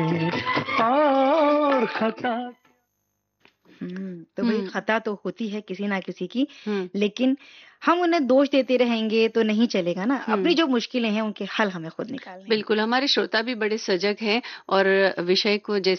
और खता। तो भाई हम्म। खता तो होती है किसी ना किसी की, हम्म। लेकिन हम उन्हें दोष देते रहेंगे तो नहीं चलेगा ना। अपनी हम्म। जो मुश्किलें हैं उनके हल हमें खुद निकालने हैं। बिल्कुल, हमारे श्रोता भी बड़े सजग हैं और विषय को जैसे